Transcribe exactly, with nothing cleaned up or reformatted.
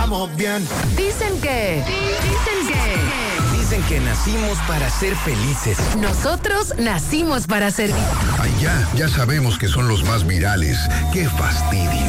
pasamos bien. Dicen que... Dicen que... Dicen que nacimos para ser felices. Nosotros nacimos para servir. Ay, ya, ya sabemos que son los más virales. ¡Qué fastidio!